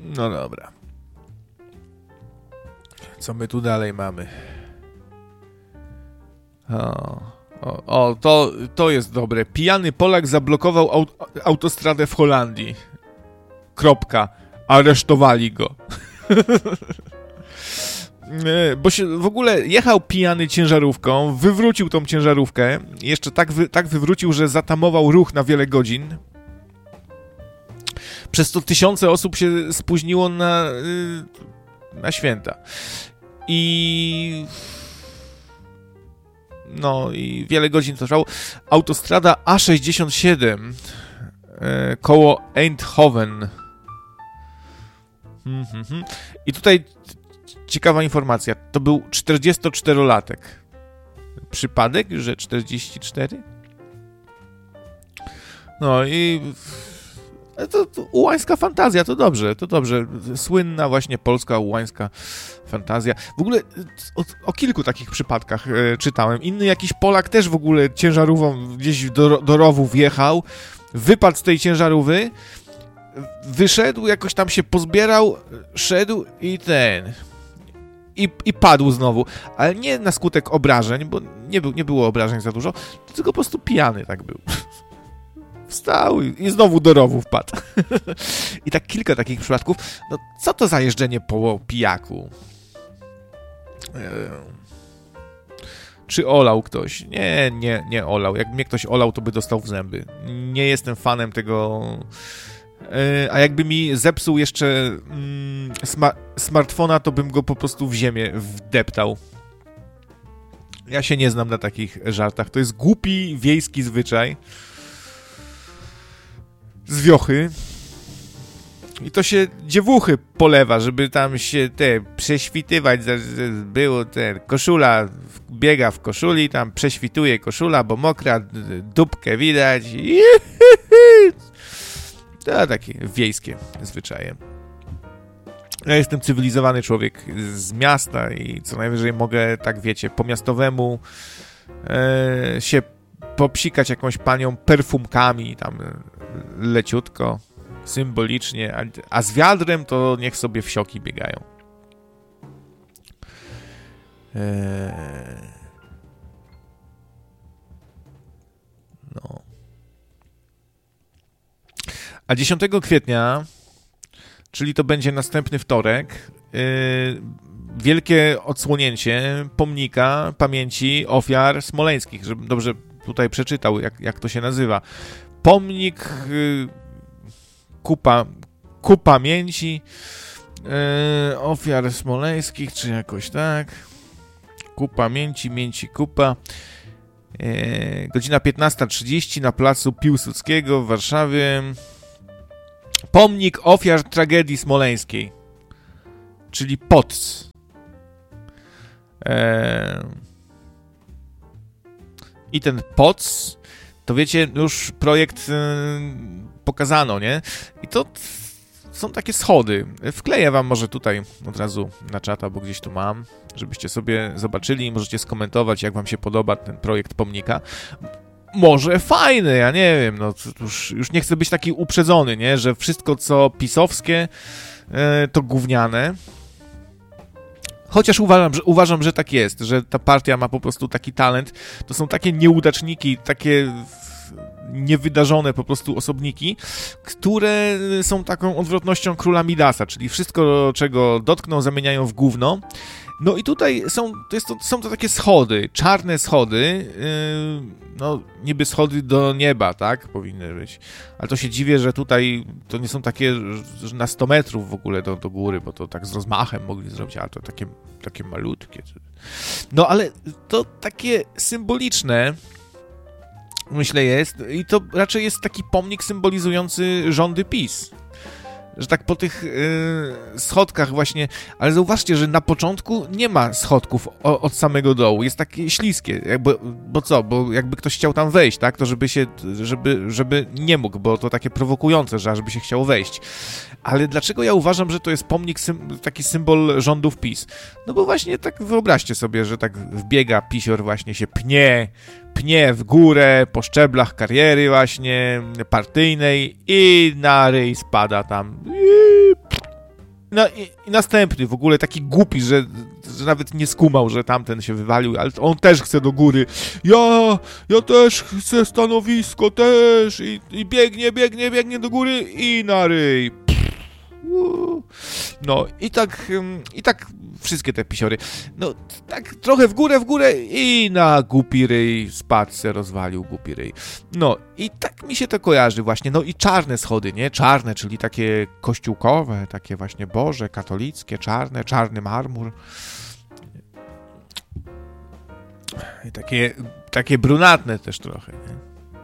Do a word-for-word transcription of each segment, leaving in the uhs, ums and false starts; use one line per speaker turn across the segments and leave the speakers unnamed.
No dobra. Co my tu dalej mamy? O, o, o to, to jest dobre. Pijany Polak zablokował aut- autostradę w Holandii. Kropka. Aresztowali go. Bo się w ogóle jechał pijany ciężarówką, wywrócił tą ciężarówkę, jeszcze tak, wy, tak wywrócił, że zatamował ruch na wiele godzin. Przez to tysiące osób się spóźniło na, na święta. I... No i wiele godzin to trwało. Autostrada A sześćdziesiąt siedem e, koło Eindhoven. Mm-hmm. I tutaj ciekawa informacja. To był czterdziestoczterolatek. Przypadek, że czterdzieści cztery? No i... To, to ułańska fantazja, to dobrze, to dobrze. Słynna właśnie polska ułańska fantazja. W ogóle o, o kilku takich przypadkach e, czytałem. Inny jakiś Polak też w ogóle ciężarówką gdzieś do, do rowu wjechał, wypadł z tej ciężarówki, wyszedł, jakoś tam się pozbierał, szedł i ten... I, I padł znowu, ale nie na skutek obrażeń, bo nie, był, nie było obrażeń za dużo, tylko po prostu pijany tak był. Wstał i znowu do rowu wpadł. I tak kilka takich przypadków. No, co to za jeżdżenie po pijaku? Eee. Czy olał ktoś? Nie, nie, nie olał. Jak mnie ktoś olał, to by dostał w zęby. Nie jestem fanem tego... Eee, a jakby mi zepsuł jeszcze mm, sma- smartfona, to bym go po prostu w ziemię wdeptał. Ja się nie znam na takich żartach. To jest głupi wiejski zwyczaj. Z wiochy. I to się dziewuchy polewa, żeby tam się te prześwitywać. Było ten koszula, biega w koszuli, tam prześwituje koszula, bo mokra, dupkę widać. To takie wiejskie zwyczaje. Ja jestem cywilizowany człowiek z miasta i co najwyżej mogę, tak wiecie, po miastowemu e, się popsikać jakąś panią perfumkami, tam leciutko, symbolicznie, a, a z wiadrem to niech sobie wsioki biegają. Eee... No. A dziesiątego kwietnia, czyli to będzie następny wtorek, yy, wielkie odsłonięcie pomnika pamięci ofiar smoleńskich, żebym dobrze tutaj przeczytał, jak, jak to się nazywa. Pomnik yy, ku, pa, ku pamięci yy, ofiar smoleńskich, czy jakoś tak. Ku pamięci, mięci kupa. Yy, godzina piętnasta trzydzieści na placu Piłsudskiego w Warszawie. Pomnik ofiar tragedii smoleńskiej, czyli P O T S. Eee... I ten P O T S, to wiecie, już projekt yy, pokazano, nie? I to są takie schody. Wkleję wam może tutaj od razu na czata, bo gdzieś tu mam, żebyście sobie zobaczyli i możecie skomentować, jak wam się podoba ten projekt pomnika. Może fajny, ja nie wiem, no już, już nie chcę być taki uprzedzony, nie, że wszystko co pisowskie e, to gówniane. Chociaż uważam że, uważam, że tak jest, że ta partia ma po prostu taki talent. To są takie nieudaczniki, takie niewydarzone po prostu osobniki, które są taką odwrotnością króla Midasa, czyli wszystko, czego dotkną, zamieniają w gówno. No i tutaj są to, jest to, są to takie schody, czarne schody, yy, no niby schody do nieba, tak, powinny być. Ale to się dziwię, że tutaj to nie są takie że na sto metrów w ogóle do, do góry, bo to tak z rozmachem mogli zrobić, ale to takie, takie malutkie. No ale to takie symboliczne, myślę jest, i to raczej jest taki pomnik symbolizujący rządy PiS. Że tak po tych yy, schodkach właśnie, ale zauważcie, że na początku nie ma schodków o, od samego dołu, jest takie śliskie, jakby, bo co, bo jakby ktoś chciał tam wejść, tak, to żeby się, żeby, żeby nie mógł, bo to takie prowokujące, że żeby się chciało wejść. Ale dlaczego ja uważam, że to jest pomnik, sym, taki symbol rządów PiS? No bo właśnie tak wyobraźcie sobie, że tak wbiega pisior właśnie się pnie, pnie w górę, po szczeblach kariery właśnie partyjnej i na ryj spada tam. No i, i następny w ogóle taki głupi, że, że nawet nie skumał, że tamten się wywalił, ale on też chce do góry. Ja, ja też chcę stanowisko, też i, i biegnie, biegnie, biegnie do góry i na ryj. No i tak, i tak wszystkie te pisiory. No tak trochę w górę, w górę i na głupi ryj spadł se, rozwalił głupi ryj. No i tak mi się to kojarzy właśnie. No i czarne schody, nie? Czarne, czyli takie kościółkowe, takie właśnie boże, katolickie, czarne, czarny marmur. I takie, takie brunatne też trochę, nie?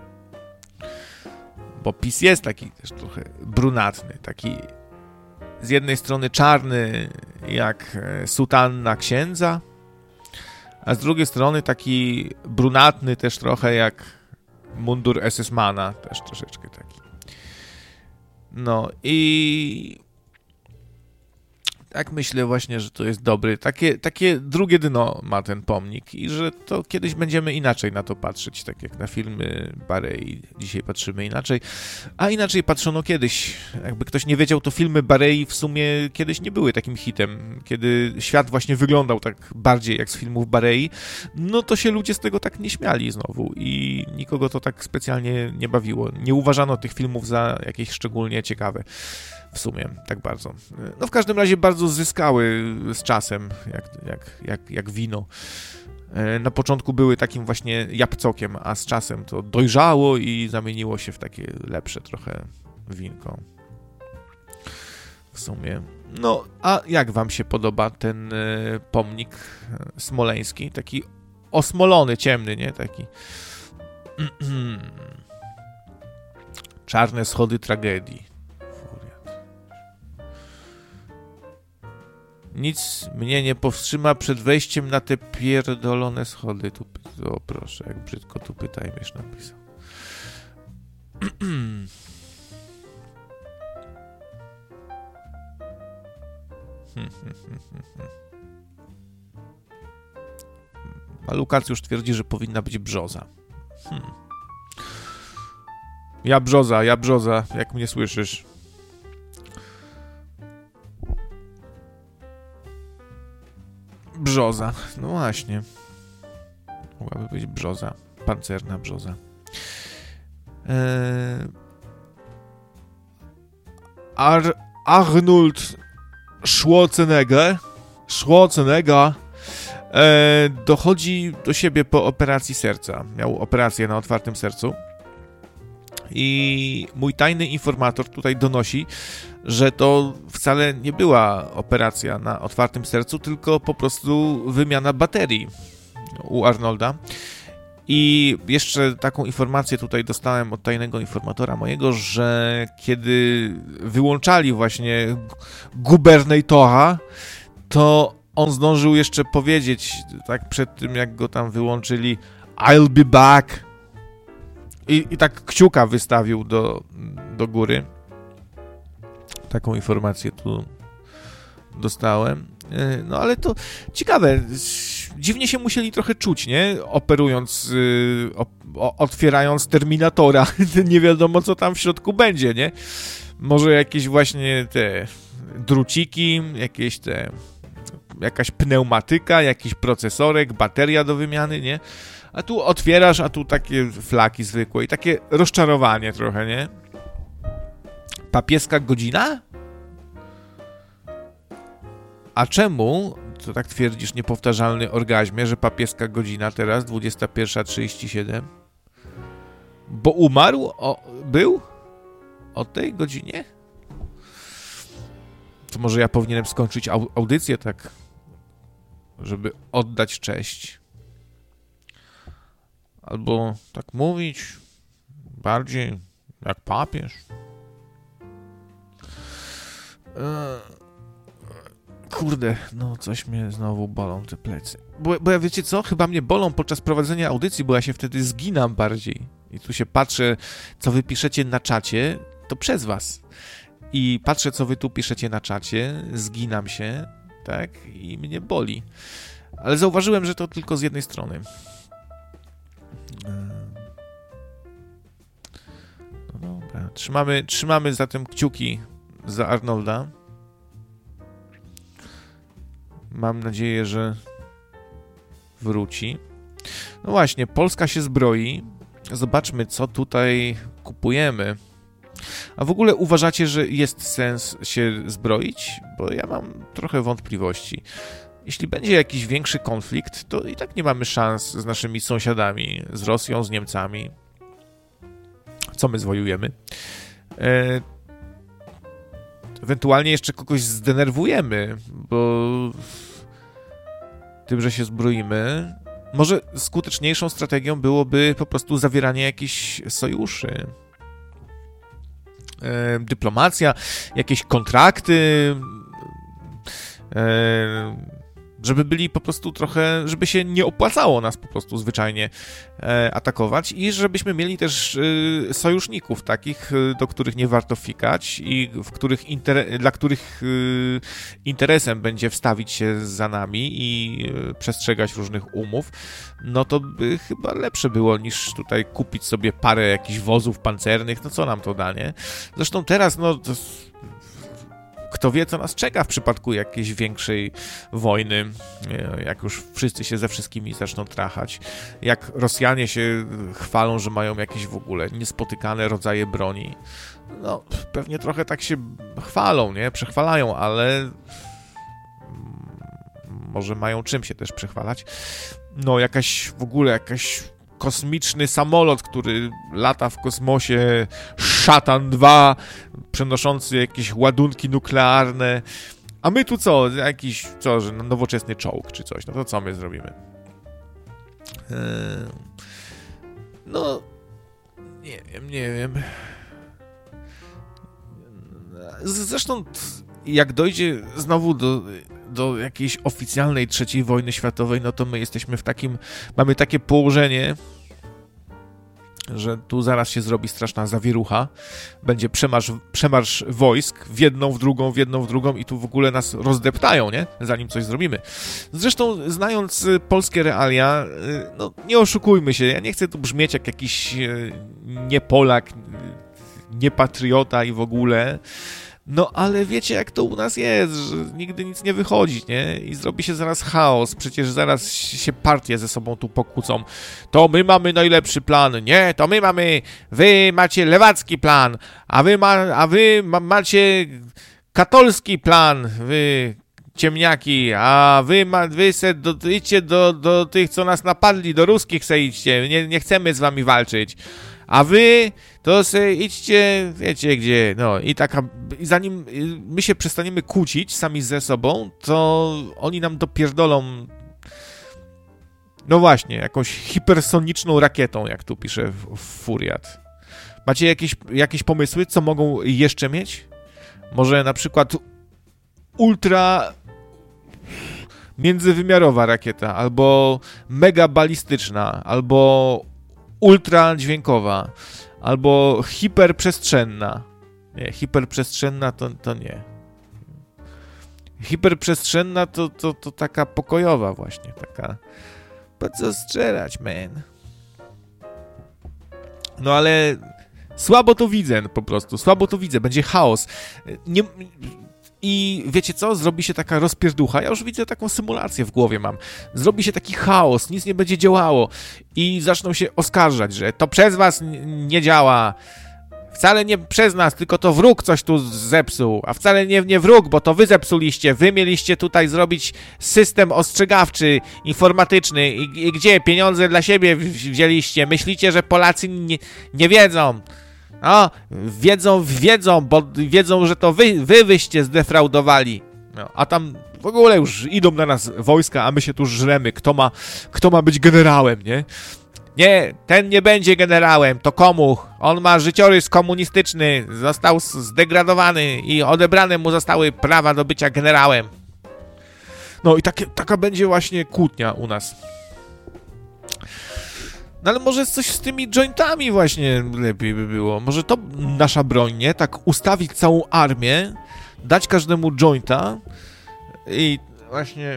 Bo PiS jest taki też trochę brunatny, taki z jednej strony czarny jak sutanna księdza, a z drugiej strony taki brunatny też trochę jak mundur es es mana, też troszeczkę taki. No i tak myślę właśnie, że to jest dobry. Takie, takie drugie dno ma ten pomnik i że to kiedyś będziemy inaczej na to patrzeć, tak jak na filmy Barei. Dzisiaj patrzymy inaczej, a inaczej patrzono kiedyś. Jakby ktoś nie wiedział, to filmy Barei w sumie kiedyś nie były takim hitem. Kiedy świat właśnie wyglądał tak bardziej jak z filmów Barei, no to się ludzie z tego tak nie śmiali znowu i nikogo to tak specjalnie nie bawiło. Nie uważano tych filmów za jakieś szczególnie ciekawe. W sumie, tak bardzo. No w każdym razie bardzo zyskały z czasem, jak, jak, jak, jak wino. Na początku były takim właśnie jabłcokiem, a z czasem to dojrzało i zamieniło się w takie lepsze trochę winko. W sumie. No, a jak wam się podoba ten pomnik smoleński? Taki osmolony, ciemny, nie? Taki... Czarne schody tragedii. Nic mnie nie powstrzyma przed wejściem na te pierdolone schody. Tu, o proszę, jak brzydko tu pytajmiesz napisał. A Lukac już twierdzi, że powinna być brzoza. Hmm. Ja brzoza, ja brzoza, jak mnie słyszysz. Brzoza, no właśnie. Mogłaby być brzoza, pancerna brzoza. Eee... Ar- Arnold Schwarzenegger Schwarzenegger eee, dochodzi do siebie po operacji serca. Miał operację na otwartym sercu. I mój tajny informator tutaj donosi, że to wcale nie była operacja na otwartym sercu, tylko po prostu wymiana baterii u Arnolda. I jeszcze taką informację tutaj dostałem od tajnego informatora mojego, że kiedy wyłączali właśnie gubernatora, to on zdążył jeszcze powiedzieć, tak przed tym jak go tam wyłączyli, I'll be back. I, i tak kciuka wystawił do, do góry. Taką informację tu dostałem. No ale to ciekawe. Dziwnie się musieli trochę czuć, nie? Operując, o, otwierając Terminatora. Nie wiadomo, co tam w środku będzie, nie? Może jakieś właśnie te druciki, jakieś te... jakaś pneumatyka, jakiś procesorek, bateria do wymiany, nie? A tu otwierasz, a tu takie flaki zwykłe i takie rozczarowanie trochę, nie? Papieska godzina? A czemu, co tak twierdzisz, niepowtarzalny orgazmie, że papieska godzina teraz, dwudziesta pierwsza trzydzieści siedem? Bo umarł? O, był? O tej godzinie? To może ja powinienem skończyć au- audycję tak, żeby oddać cześć. Albo tak mówić bardziej jak papież. Eee, kurde, no coś mnie znowu bolą te plecy. Bo, bo ja wiecie co? Chyba mnie bolą podczas prowadzenia audycji, bo ja się wtedy zginam bardziej. I tu się patrzę, co wy piszecie na czacie, to przez was. I patrzę, co wy tu piszecie na czacie, zginam się, tak? I mnie boli. Ale zauważyłem, że to tylko z jednej strony. No dobra, trzymamy, trzymamy zatem kciuki za Arnolda. mam nadzieję, że wróci. No właśnie, Polska się zbroi. Zobaczmy, co tutaj kupujemy. A w ogóle uważacie, że jest sens się zbroić? Bo ja mam trochę wątpliwości. Jeśli będzie jakiś większy konflikt, to i tak nie mamy szans z naszymi sąsiadami, z Rosją, z Niemcami. Co my zwojujemy? E... Ewentualnie jeszcze kogoś zdenerwujemy, bo tym, że się zbroimy, może skuteczniejszą strategią byłoby po prostu zawieranie jakichś sojuszy. E, dyplomacja, jakieś kontrakty, e, żeby byli po prostu trochę, żeby się nie opłacało nas po prostu zwyczajnie e, atakować i żebyśmy mieli też e, sojuszników takich, e, do których nie warto fikać i w których inter- dla których e, interesem będzie wstawić się za nami i e, przestrzegać różnych umów, no to by chyba lepsze było niż tutaj kupić sobie parę jakichś wozów pancernych, no co nam to da, nie? Zresztą teraz, no to kto wie, co nas czeka w przypadku jakiejś większej wojny, jak już wszyscy się ze wszystkimi zaczną trachać, jak Rosjanie się chwalą, że mają jakieś w ogóle niespotykane rodzaje broni. No, pewnie trochę tak się chwalą, nie? Przechwalają, ale może mają czym się też przechwalać. No, jakaś w ogóle, jakaś kosmiczny samolot, który lata w kosmosie, Szatan dwa, przenoszący jakieś ładunki nuklearne. A my tu co? Jakiś, co, że nowoczesny czołg czy coś. No to co my zrobimy? Eee, no, nie wiem, nie wiem. Zresztą jak dojdzie znowu do, do jakiejś oficjalnej trzeciej wojny światowej, no to my jesteśmy w takim, mamy takie położenie, że tu zaraz się zrobi straszna zawierucha, będzie przemarsz, przemarsz wojsk w jedną, w drugą, w jedną, w drugą i tu w ogóle nas rozdeptają, nie? Zanim coś zrobimy. Zresztą, znając polskie realia, no nie oszukujmy się, ja nie chcę tu brzmieć jak jakiś nie Polak, nie patriota i w ogóle, no ale wiecie jak to u nas jest, że nigdy nic nie wychodzi, nie? I zrobi się zaraz chaos, przecież zaraz się partie ze sobą tu pokłócą. To my mamy najlepszy plan, nie, to my mamy, wy macie lewacki plan, a wy, ma, a wy ma, macie katolski plan, wy ciemniaki, a wy, ma, wy se do, idźcie do, do tych, co nas napadli, do ruskich se idźcie, nie, nie chcemy z wami walczyć. A wy to se idźcie, wiecie gdzie, no i taka, i zanim my się przestaniemy kłócić sami ze sobą, to oni nam dopierdolą, no właśnie, jakąś hipersoniczną rakietą, jak tu pisze Furiat. Macie jakieś, jakieś pomysły, co mogą jeszcze mieć? Może na przykład ultra międzywymiarowa rakieta, albo mega balistyczna, albo ultradźwiękowa, albo hiperprzestrzenna. Nie, hiperprzestrzenna to, to nie. Hiperprzestrzenna to, to, to taka pokojowa właśnie, taka po co strzelać, man? No ale słabo to widzę po prostu, słabo to widzę, będzie chaos. Nie... I wiecie co? Zrobi się taka rozpierducha. Ja już widzę taką symulację w głowie mam. Zrobi się taki chaos, nic nie będzie działało. I zaczną się oskarżać, że to przez was nie działa. Wcale nie przez nas, tylko to wróg coś tu zepsuł. A wcale nie, nie wróg, bo to wy zepsuliście. Wy mieliście tutaj zrobić system ostrzegawczy, informatyczny. I, i gdzie? Pieniądze dla siebie wzięliście. Myślicie, że Polacy nie, nie wiedzą. No, wiedzą, wiedzą, bo wiedzą, że to wy, wy wyście zdefraudowali. No, a tam w ogóle już idą na nas wojska, a my się tu żremy. Kto ma, kto ma być generałem, nie? Nie, ten nie będzie generałem, to Komuch. On ma życiorys komunistyczny, został zdegradowany i odebrane mu zostały prawa do bycia generałem. No i takie, taka będzie właśnie kłótnia u nas. No ale może coś z tymi jointami właśnie lepiej by było. Może to nasza broń, nie? Tak ustawić całą armię, dać każdemu jointa i właśnie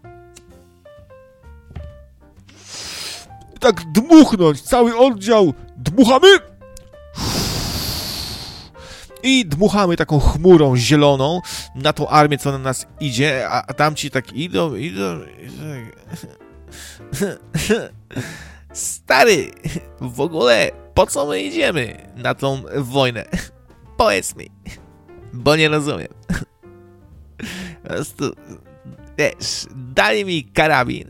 tak dmuchnąć, cały oddział dmuchamy i dmuchamy taką chmurą zieloną na tą armię, co na nas idzie, a, a tamci tak idą, idą... Stary, w ogóle po co my idziemy na tą wojnę? Powiedz mi, bo nie rozumiem. Po prostu, wiesz, dali mi karabin,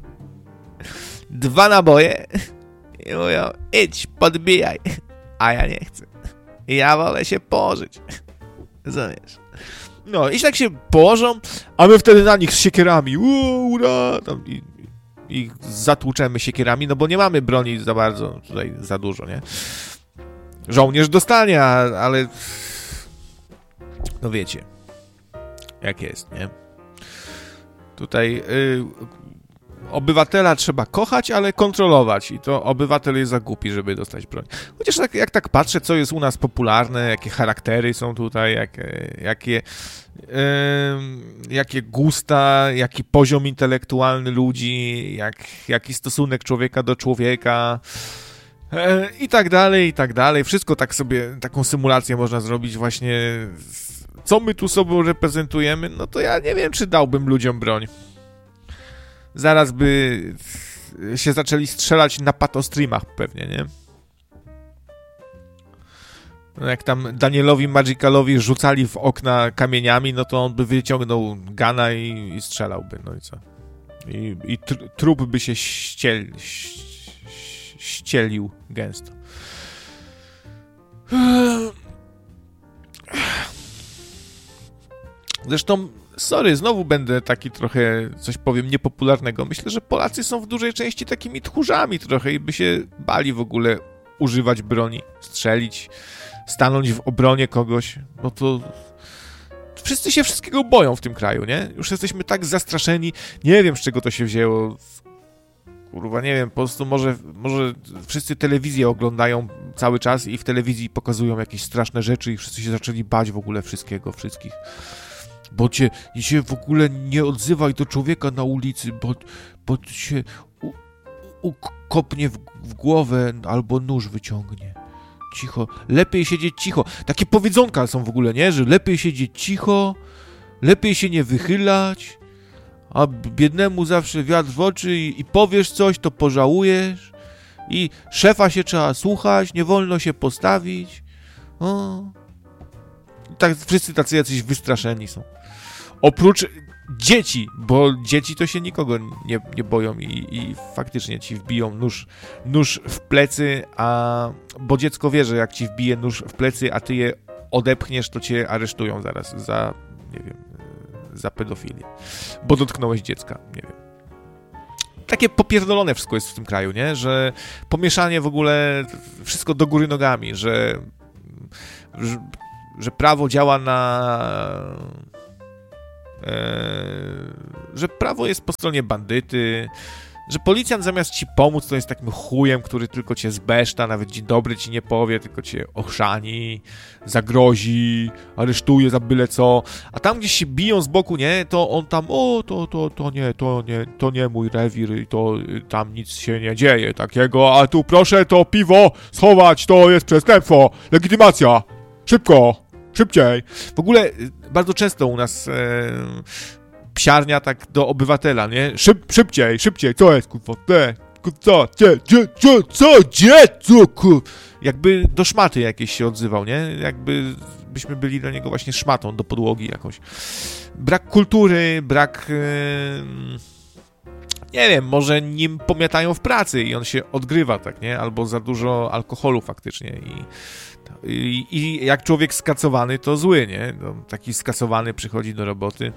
dwa naboje i mówią, idź, podbijaj, a ja nie chcę. Ja wolę się położyć. Rozumiesz? No, i tak się położą, a my wtedy na nich z siekierami, ura, tam i, i zatłuczemy siekierami, no bo nie mamy broni za bardzo, tutaj za dużo, nie? Żołnierz dostanie, ale no wiecie, jak jest, nie? Tutaj y, obywatela trzeba kochać, ale kontrolować i to obywatel jest za głupi, żeby dostać broń. Chociaż tak, jak tak patrzę, co jest u nas popularne, jakie charaktery są tutaj, jakie, jakie, yy, jakie gusta, jaki poziom intelektualny ludzi, jak, jaki stosunek człowieka do człowieka yy, i tak dalej, i tak dalej. Wszystko tak sobie, taką symulację można zrobić właśnie, co my tu sobą reprezentujemy, no to ja nie wiem, czy dałbym ludziom broń. Zaraz by się zaczęli strzelać na patostreamach pewnie, nie? No jak tam Danielowi Magicalowi rzucali w okna kamieniami, no to on by wyciągnął gana i, i strzelałby, no i co? I, i tr- trup by się ściel, ścielił gęsto. Zresztą sorry, znowu będę taki trochę, coś powiem, niepopularnego. Myślę, że Polacy są w dużej części takimi tchórzami trochę i by się bali w ogóle używać broni, strzelić, stanąć w obronie kogoś, no to wszyscy się wszystkiego boją w tym kraju, nie? Już jesteśmy tak zastraszeni, nie wiem, z czego to się wzięło. Kurwa, nie wiem, po prostu może, może wszyscy telewizję oglądają cały czas i w telewizji pokazują jakieś straszne rzeczy i wszyscy się zaczęli bać w ogóle wszystkiego, wszystkich. Bo cię się w ogóle nie odzywaj do człowieka na ulicy, bo, bo się u, u, kopnie w, w głowę albo nóż wyciągnie. Cicho. Lepiej siedzieć cicho. Takie powiedzonka są w ogóle, nie? Że lepiej siedzieć cicho, lepiej się nie wychylać, a biednemu zawsze wiatr w oczy i, i powiesz coś, to pożałujesz. I szefa się trzeba słuchać, nie wolno się postawić. O. Tak, wszyscy tacy jacyś wystraszeni są. Oprócz dzieci, bo dzieci to się nikogo nie, nie boją i, i faktycznie ci wbiją nóż, nóż w plecy, a bo dziecko wie, że jak ci wbije nóż w plecy, a ty je odepchniesz, to cię aresztują zaraz za, nie wiem, za pedofilię, bo dotknąłeś dziecka, nie wiem. Takie popierdolone wszystko jest w tym kraju, nie? Że pomieszanie w ogóle, wszystko do góry nogami, że, że, że prawo działa na... że prawo jest po stronie bandyty, że policjant zamiast ci pomóc, to jest takim chujem, który tylko cię zbeszta, nawet dzień dobry ci nie powie, tylko cię ochrzani, zagrozi, aresztuje za byle co, a tam gdzieś się biją z boku, nie, to on tam, o, to, to, to nie, to nie, to nie mój rewir i to tam nic się nie dzieje takiego, a tu proszę to piwo schować, to jest przestępstwo, legitymacja, szybko, szybciej. W ogóle bardzo często u nas e, psiarnia tak do obywatela, nie? Szyb, szybciej, szybciej, co jest, kurwa, te, co, cie, cie, cie, co, gdzie, co, kur... Jakby do szmaty jakieś się odzywał, nie? Jakby byśmy byli dla niego właśnie szmatą do podłogi jakąś. Brak kultury, brak... E, nie wiem, może nim pomiatają w pracy i on się odgrywa, tak, nie? Albo za dużo alkoholu faktycznie i... I, I jak człowiek skacowany, to zły, nie? No, taki skasowany przychodzi do roboty.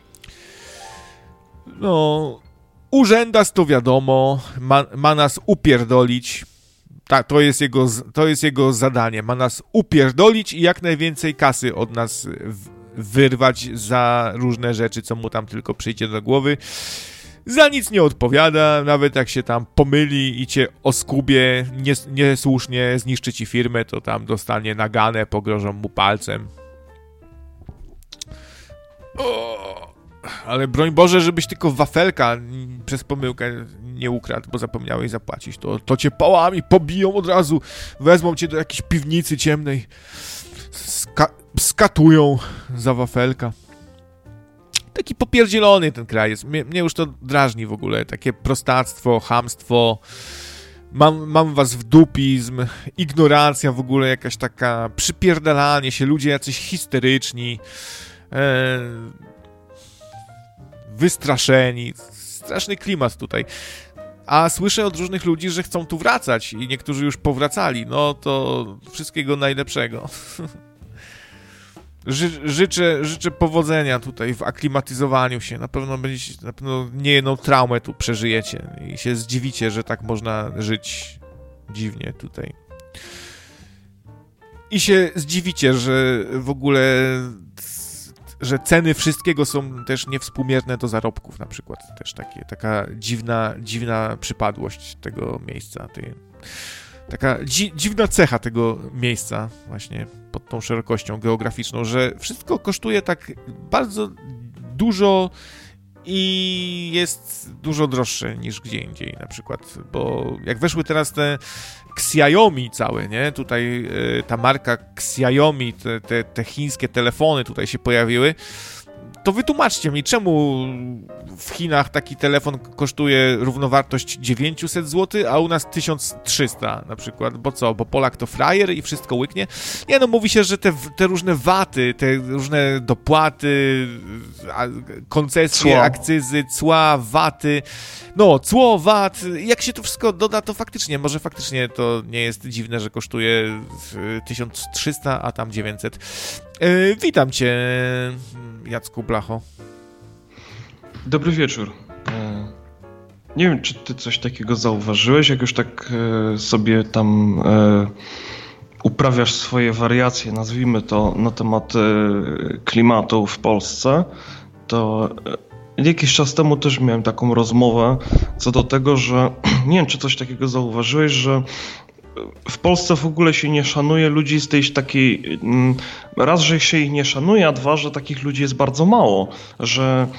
No, urzędas to wiadomo, ma, ma nas upierdolić. Ta, to, jest jego, to jest jego zadanie. Ma nas upierdolić i jak najwięcej kasy od nas w, wyrwać za różne rzeczy, co mu tam tylko przyjdzie do głowy. Za nic nie odpowiada, nawet jak się tam pomyli i cię oskubie, nies- niesłusznie zniszczy ci firmę, to tam dostanie naganę, pogrożą mu palcem. O, ale broń Boże, żebyś tylko wafelka przez pomyłkę nie ukradł, bo zapomniałeś zapłacić. To, to cię pałami pobiją od razu, wezmą cię do jakiejś piwnicy ciemnej ska- skatują za wafelka. Taki popierdzielony ten kraj jest. Mnie, mnie już to drażni w ogóle. Takie prostactwo, chamstwo. Mam, mam was w dupizm, ignorancja w ogóle, jakaś taka przypierdalanie się, ludzie jacyś histeryczni, e, wystraszeni. Straszny klimat tutaj. A słyszę od różnych ludzi, że chcą tu wracać i niektórzy już powracali. No to wszystkiego najlepszego. Ży, życzę, życzę powodzenia tutaj w aklimatyzowaniu się. Na pewno będziecie, na pewno niejedną traumę tu przeżyjecie i się zdziwicie, że tak można żyć dziwnie tutaj. I się zdziwicie, że w ogóle, że ceny wszystkiego są też niewspółmierne do zarobków na przykład. Też takie, taka dziwna, dziwna przypadłość tego miejsca, tej, taka dzi- dziwna cecha tego miejsca właśnie pod tą szerokością geograficzną, że wszystko kosztuje tak bardzo dużo i jest dużo droższe niż gdzie indziej na przykład, bo jak weszły teraz te Xiaomi całe, nie? Tutaj y, ta marka Xiaomi, te, te, te chińskie telefony tutaj się pojawiły, to wytłumaczcie mi, czemu w Chinach taki telefon kosztuje równowartość dziewięćset złotych, a u nas tysiąc trzysta na przykład, bo co, bo Polak to frajer i wszystko łyknie? Nie, no mówi się, że te, te różne waty, te różne dopłaty, koncesje, cło. akcyzy, cła, waty, no cło, wat, jak się to wszystko doda, to faktycznie, może faktycznie to nie jest dziwne, że kosztuje tysiąc trzysta, a tam dziewięćset. Yy, witam cię, Jacku Blacho.
Dobry wieczór. Nie wiem, czy ty coś takiego zauważyłeś, jak już tak sobie tam uprawiasz swoje wariacje, nazwijmy to, na temat klimatu w Polsce, to jakiś czas temu też miałem taką rozmowę co do tego, że nie wiem, czy coś takiego zauważyłeś, że w Polsce w ogóle się nie szanuje ludzi z tej takiej, raz, że się ich nie szanuje, a dwa, że takich ludzi jest bardzo mało, że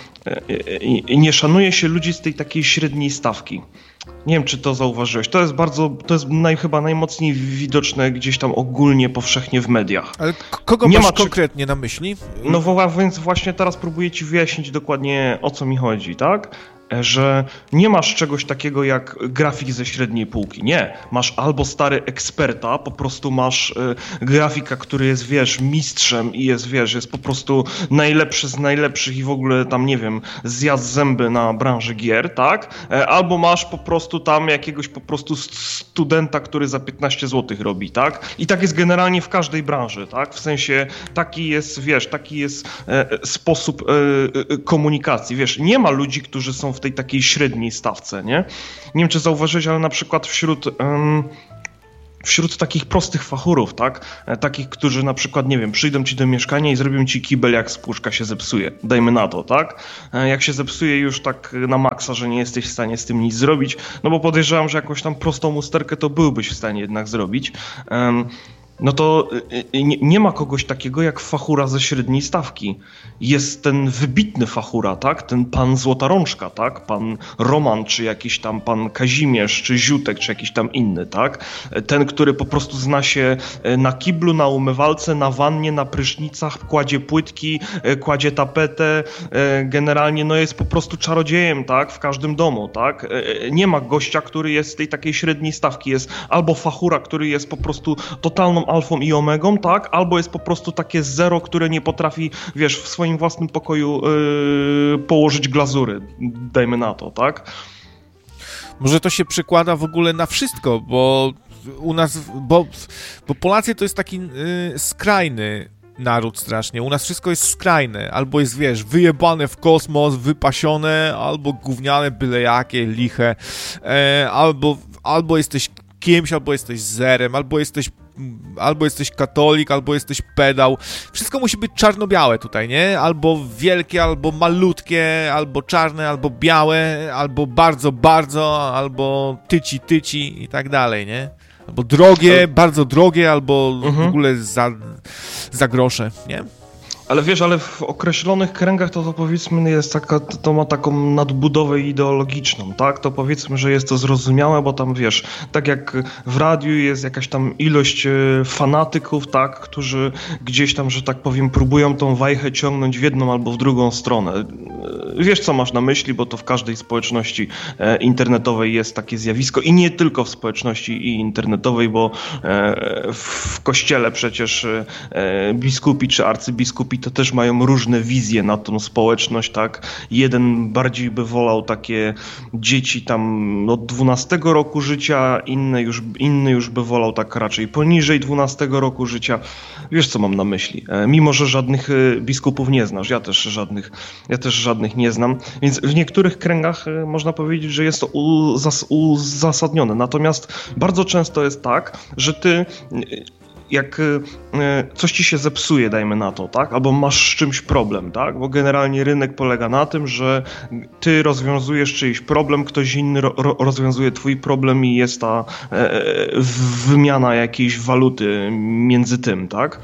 nie szanuje się ludzi z tej takiej średniej stawki. Nie wiem, czy to zauważyłeś. To jest bardzo, to jest naj, chyba najmocniej widoczne gdzieś tam ogólnie, powszechnie w mediach.
Ale k- kogo nie masz ma konkretnie na myśli?
No więc właśnie teraz próbuję ci wyjaśnić dokładnie, o co mi chodzi, tak? Że nie masz czegoś takiego jak grafik ze średniej półki. Nie. Masz albo stary eksperta, po prostu masz y, grafika, który jest, wiesz, mistrzem i jest, wiesz, jest po prostu najlepszy z najlepszych i w ogóle tam, nie wiem, zjadł zęby na branży gier, tak? E, albo masz po prostu tam jakiegoś po prostu studenta, który za piętnaście złotych robi, tak? I tak jest generalnie w każdej branży, tak? W sensie taki jest, wiesz, taki jest e, sposób e, e, komunikacji, wiesz, nie ma ludzi, którzy są w tej takiej średniej stawce, nie? Nie wiem, czy zauważyłeś, ale na przykład wśród um, wśród takich prostych fachurów, tak? E, takich, którzy na przykład, nie wiem, przyjdą ci do mieszkania i zrobią ci kibel, jak spłuczka się zepsuje. Dajmy na to, tak? E, jak się zepsuje już tak na maksa, że nie jesteś w stanie z tym nic zrobić, no bo podejrzewam, że jakąś tam prostą usterkę to byłbyś w stanie jednak zrobić. Um, no to nie, nie ma kogoś takiego jak fachura ze średniej stawki. Jest ten wybitny fachura, tak? Ten pan Złota Rączka, tak? Pan Roman, czy jakiś tam pan Kazimierz, czy Ziutek, czy jakiś tam inny, tak? Ten, który po prostu zna się na kiblu, na umywalce, na wannie, na prysznicach, kładzie płytki, kładzie tapetę, generalnie no jest po prostu czarodziejem, tak? W każdym domu, tak? Nie ma gościa, który jest z tej takiej średniej stawki. Jest albo fachura, który jest po prostu totalną alfą i omegą, tak? Albo jest po prostu takie zero, które nie potrafi, wiesz, w swoim własnym pokoju yy, położyć glazury, dajmy na to, tak?
Może to się przekłada w ogóle na wszystko, bo u nas, bo, bo Polacy to jest taki yy, skrajny naród strasznie. U nas wszystko jest skrajne. Albo jest, wiesz, wyjebane w kosmos, wypasione, albo gówniane byle jakie, liche, e, albo, albo jesteś kimś, albo jesteś zerem, albo jesteś albo jesteś katolik, albo jesteś pedał. Wszystko musi być czarno-białe tutaj, nie? Albo wielkie, albo malutkie, albo czarne, albo białe, albo bardzo, bardzo, albo tyci, tyci i tak dalej, nie? Albo drogie, bardzo drogie, albo mhm. w ogóle za, za grosze, nie?
Ale wiesz, ale w określonych kręgach to, to powiedzmy jest taka, to ma taką nadbudowę ideologiczną, tak? To powiedzmy, że jest to zrozumiałe, bo tam wiesz, tak jak w radiu jest jakaś tam ilość fanatyków, tak? Którzy gdzieś tam, że tak powiem, próbują tą wajchę ciągnąć w jedną albo w drugą stronę. Wiesz, co masz na myśli, bo to w każdej społeczności internetowej jest takie zjawisko i nie tylko w społeczności internetowej, bo w kościele przecież biskupi czy arcybiskupi to też mają różne wizje na tą społeczność, tak? Jeden bardziej by wolał takie dzieci tam od dwunastego roku życia, inny już, inny już by wolał tak raczej poniżej dwunastego roku życia. Wiesz, co mam na myśli. Mimo że żadnych biskupów nie znasz, ja też żadnych, ja też żadnych nie znam, więc w niektórych kręgach można powiedzieć, że jest to uzas- uzasadnione. Natomiast bardzo często jest tak, że ty jak coś ci się zepsuje, dajmy na to, tak? Albo masz z czymś problem, tak? Bo generalnie rynek polega na tym, że ty rozwiązujesz czyjś problem, ktoś inny ro- rozwiązuje twój problem i jest ta e, wymiana jakiejś waluty między tym, tak?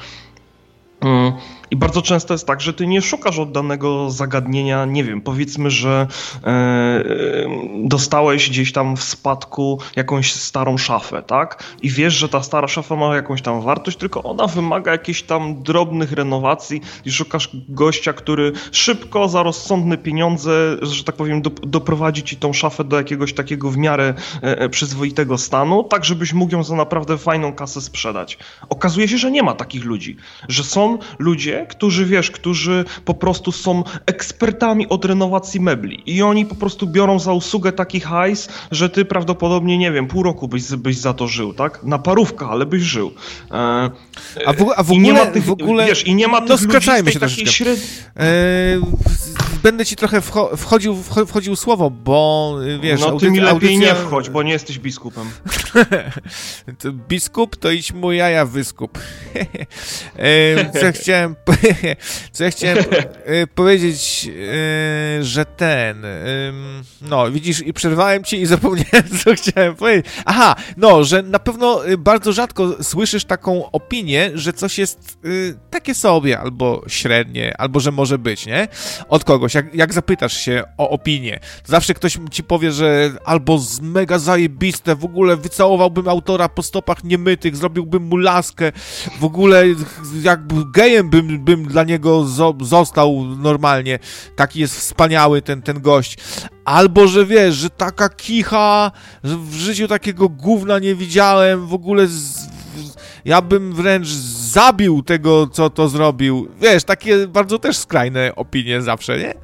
I bardzo często jest tak, że ty nie szukasz od danego zagadnienia, nie wiem, powiedzmy, że e, dostałeś gdzieś tam w spadku jakąś starą szafę, tak? I wiesz, że ta stara szafa ma jakąś tam wartość, tylko ona wymaga jakichś tam drobnych renowacji i szukasz gościa, który szybko, za rozsądne pieniądze, że tak powiem, do, doprowadzi ci tą szafę do jakiegoś takiego w miarę e, przyzwoitego stanu, tak żebyś mógł ją za naprawdę fajną kasę sprzedać. Okazuje się, że nie ma takich ludzi, że są ludzie, którzy, wiesz, którzy po prostu są ekspertami od renowacji mebli i oni po prostu biorą za usługę taki hajs, że ty prawdopodobnie, nie wiem, pół roku byś, byś za to żył, tak? Na parówkę, ale byś żył. E,
a w, a w ogóle,
i nie ma tych,
w ogóle,
wiesz, i nie ma tych
no skracajmy
ludzi
się troszeczkę.
śred...
E, będę ci trochę wcho- wchodził, wcho- wchodził słowo, bo wiesz...
No ty
audycja,
mi lepiej
audycja...
nie wchodź, bo nie jesteś biskupem.
To biskup, to idź mu jaja wyskup. e, co ja chciałem... Co ja chciałem e, powiedzieć, e, że ten... E, no, widzisz, i przerwałem ci i zapomniałem, co chciałem powiedzieć. Aha, no, że na pewno bardzo rzadko słyszysz taką opinię, że coś jest e, takie sobie, albo średnie, albo że może być, nie? Od kogoś. Jak, jak zapytasz się o opinię, to zawsze ktoś ci powie, że albo z mega zajebiste, w ogóle wycałowałbym autora po stopach niemytych, zrobiłbym mu laskę, w ogóle jakby gejem bym, bym dla niego zo- został normalnie, taki jest wspaniały ten, ten gość. Albo, że wiesz, że taka kicha, że w życiu takiego gówna nie widziałem, w ogóle z, ja bym wręcz zabił tego, co to zrobił. Wiesz, takie bardzo też skrajne opinie zawsze, nie?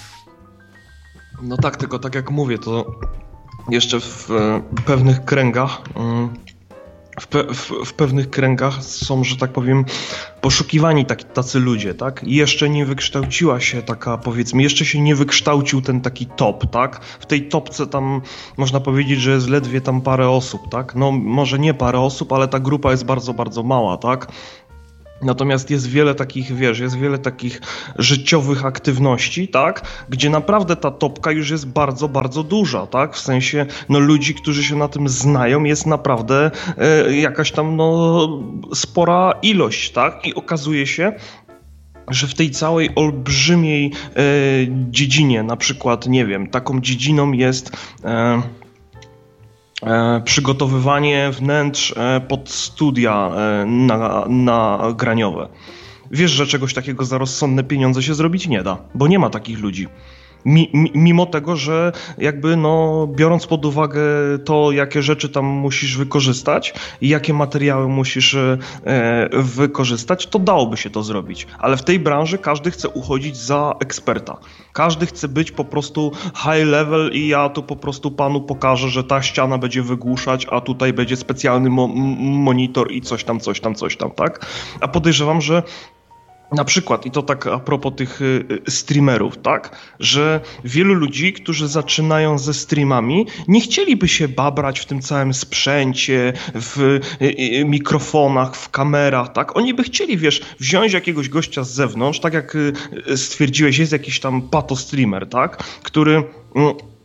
No tak, tylko tak jak mówię, to jeszcze w pewnych kręgach w, pe- w, w pewnych kręgach są, że tak powiem, poszukiwani tak, tacy ludzie, tak? I jeszcze nie wykształciła się taka, powiedzmy, jeszcze się nie wykształcił ten taki top, tak? W tej topce tam można powiedzieć, że jest ledwie tam parę osób, tak? No może nie parę osób, ale ta grupa jest bardzo, bardzo mała, tak? Natomiast jest wiele takich, wiesz, jest wiele takich życiowych aktywności, tak, gdzie naprawdę ta topka już jest bardzo, bardzo duża, tak, w sensie, no ludzi, którzy się na tym znają, jest naprawdę e, jakaś tam, no, spora ilość, tak, i okazuje się, że w tej całej olbrzymiej e, dziedzinie, na przykład, nie wiem, taką dziedziną jest... E, E, przygotowywanie wnętrz e, pod studia e, na, nagraniowe. Wiesz, że czegoś takiego za rozsądne pieniądze się zrobić nie da, bo nie ma takich ludzi. Mi, mi, mimo tego, że jakby no biorąc pod uwagę to, jakie rzeczy tam musisz wykorzystać i jakie materiały musisz e, wykorzystać, to dałoby się to zrobić. Ale w tej branży każdy chce uchodzić za eksperta. Każdy chce być po prostu high level i ja tu po prostu panu pokażę, że ta ściana będzie wygłuszać, a tutaj będzie specjalny mo- monitor i coś tam, coś tam, coś tam, tak? A podejrzewam, że na przykład, i to tak a propos tych y, streamerów, tak, że wielu ludzi, którzy zaczynają ze streamami, nie chcieliby się babrać w tym całym sprzęcie, w y, y, mikrofonach, w kamerach, tak, oni by chcieli, wiesz, wziąć jakiegoś gościa z zewnątrz, tak jak y, stwierdziłeś, jest jakiś tam pato streamer, tak, który... Y,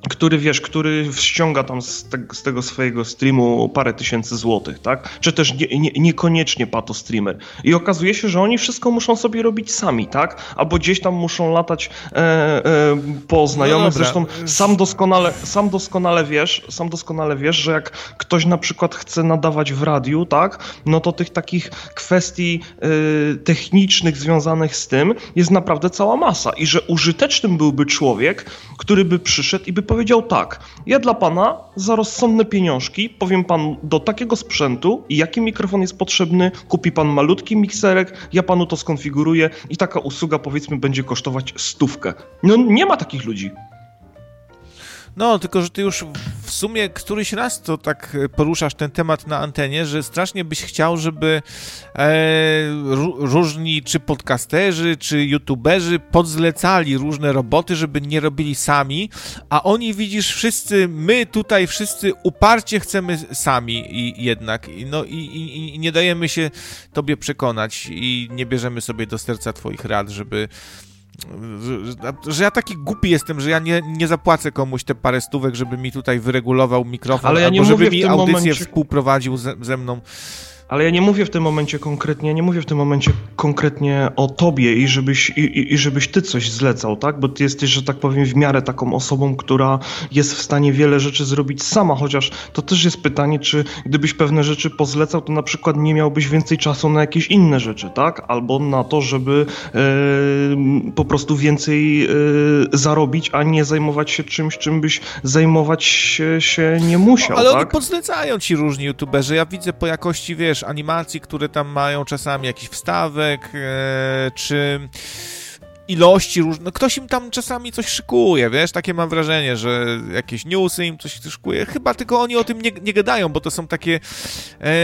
który, wiesz, który ściąga tam z, te, z tego swojego streamu parę tysięcy złotych, tak? Czy też nie, nie, niekoniecznie pato streamer. I okazuje się, że oni wszystko muszą sobie robić sami, tak? Albo gdzieś tam muszą latać e, e, po znajomych. No zresztą sam doskonale, sam doskonale wiesz, sam doskonale wiesz, że jak ktoś na przykład chce nadawać w radiu, tak? No to tych takich kwestii e, technicznych związanych z tym jest naprawdę cała masa. I że użytecznym byłby człowiek, który by przyszedł i by powiedział tak, ja dla pana za rozsądne pieniążki powiem pan do takiego sprzętu i jaki mikrofon jest potrzebny, kupi pan malutki mikserek, ja panu to skonfiguruję i taka usługa powiedzmy będzie kosztować stówkę. No nie ma takich ludzi.
No, tylko że ty już w sumie któryś raz to tak poruszasz ten temat na antenie, że strasznie byś chciał, żeby e, różni czy podcasterzy, czy youtuberzy podzlecali różne roboty, żeby nie robili sami, a oni, widzisz, wszyscy, my tutaj wszyscy uparcie chcemy sami i jednak, no i, i, i nie dajemy się tobie przekonać i nie bierzemy sobie do serca twoich rad, żeby Że, że ja taki głupi jestem, że ja nie, nie zapłacę komuś te parę stówek, żeby mi tutaj wyregulował mikrofon,
ale ja
albo
nie
żeby
mówię
mi
w tym
audycję
momencie...
współprowadził ze, ze mną.
Ale ja nie mówię w tym momencie konkretnie, ja nie mówię w tym momencie konkretnie o tobie i żebyś, i, i, i żebyś ty coś zlecał, tak? Bo ty jesteś, że tak powiem, w miarę taką osobą, która jest w stanie wiele rzeczy zrobić sama, chociaż to też jest pytanie, czy gdybyś pewne rzeczy pozlecał, to na przykład nie miałbyś więcej czasu na jakieś inne rzeczy, tak? Albo na to, żeby e, po prostu więcej e, zarobić, a nie zajmować się czymś, czym byś zajmować się, się nie musiał,
ale
tak?
oni podzlecają ci różni youtuberzy, ja widzę po jakości, wiesz, animacji, które tam mają czasami jakiś wstawek, e, czy ilości różnych, no ktoś im tam czasami coś szykuje, wiesz, takie mam wrażenie, że jakieś newsy im coś szykuje, chyba tylko oni o tym nie, nie gadają, bo to są takie e,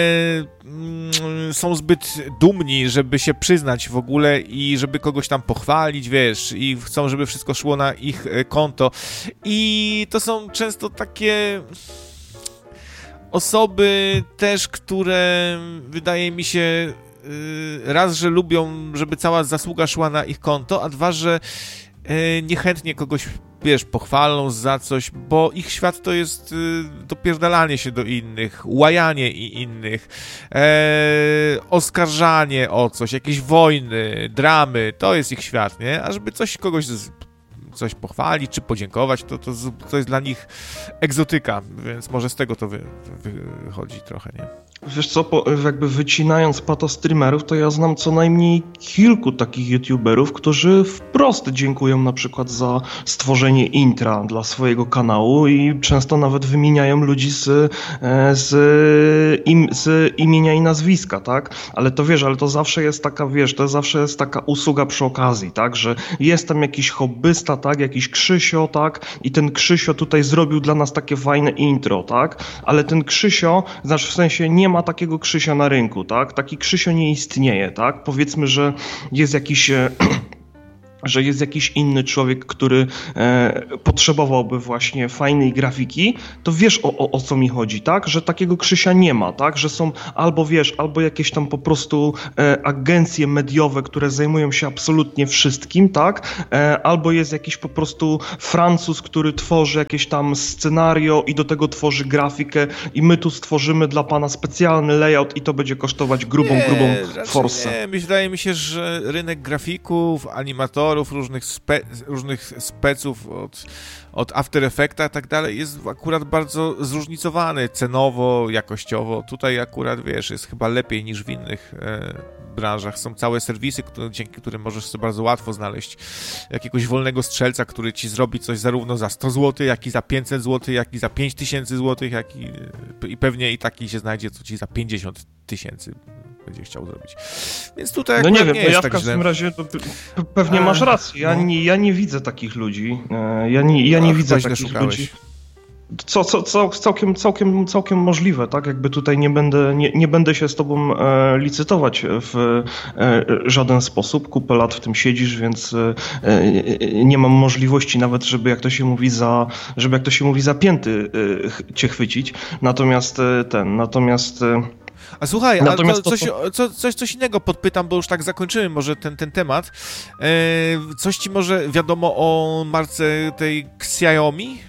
mm, są zbyt dumni, żeby się przyznać w ogóle i żeby kogoś tam pochwalić, wiesz, i chcą, żeby wszystko szło na ich konto i to są często takie osoby też, które wydaje mi się raz, że lubią, żeby cała zasługa szła na ich konto, a dwa, że niechętnie kogoś, wiesz, pochwalą za coś, bo ich świat to jest dopierdalanie się do innych, łajanie i innych, e, oskarżanie o coś, jakieś wojny, dramy, to jest ich świat, nie? A żeby coś kogoś z, coś pochwalić, czy podziękować, to, to, to jest dla nich egzotyka, więc może z tego to wy, wychodzi trochę, nie?
Wiesz co, po, jakby wycinając pato streamerów, to ja znam co najmniej kilku takich youtuberów, którzy wprost dziękują na przykład za stworzenie intra dla swojego kanału i często nawet wymieniają ludzi z, z, im, z imienia i nazwiska, tak? Ale to wiesz, ale to zawsze jest taka, wiesz, to zawsze jest taka usługa przy okazji, tak? Że jest tam jakiś hobbysta, tak? Jakiś Krzysio, tak? I ten Krzysio tutaj zrobił dla nas takie fajne intro, tak? Ale ten Krzysio, znaczy w sensie nie ma takiego Krzysia na rynku, tak? Taki Krzysio nie istnieje, tak? Powiedzmy, że jest jakiś... że jest jakiś inny człowiek, który e, potrzebowałby właśnie fajnej grafiki, to wiesz o, o, o co mi chodzi, tak? Że takiego Krzysia nie ma, tak? Że są albo wiesz, albo jakieś tam po prostu e, agencje mediowe, które zajmują się absolutnie wszystkim, tak? E, albo jest jakiś po prostu Francuz, który tworzy jakieś tam scenario i do tego tworzy grafikę i my tu stworzymy dla pana specjalny layout i to będzie kosztować grubą, nie, grubą forsę.
Nie, wydaje mi się, że rynek grafików, animatorów, różnych, spe, różnych speców od, od After Effecta i tak dalej jest akurat bardzo zróżnicowany cenowo, jakościowo. Tutaj akurat, wiesz, jest chyba lepiej niż w innych e, branżach. Są całe serwisy, które, dzięki którym możesz sobie bardzo łatwo znaleźć jakiegoś wolnego strzelca, który ci zrobi coś zarówno za sto złotych, jak i za pięćset złotych, jak i za pięć tysięcy złotych, jak i, i pewnie i taki się znajdzie, co ci za pięćdziesiąt tysięcy będzie chciał zrobić. Więc tutaj
no nie wiem,
nie
no
jest
ja
tak
w każdym
źle.
razie to pe- pewnie masz rację. Ja,
no.
nie, ja nie widzę takich ludzi. Ja nie, ja nie
Ach,
widzę takich
szukałeś.
ludzi. Co, co, co, całkiem, całkiem, całkiem możliwe, tak? Jakby tutaj nie będę, nie, nie będę się z tobą e, licytować w e, żaden sposób. Kupę lat w tym siedzisz, więc e, nie mam możliwości nawet, żeby jak to się mówi za, żeby jak to się mówi za pięty e, cię chwycić. Natomiast e, ten, natomiast e,
A słuchaj,
Natomiast
a to, coś, co, coś, coś innego podpytam, bo już tak zakończymy może ten, ten temat. E, coś ci może wiadomo o marce tej Xiaomi?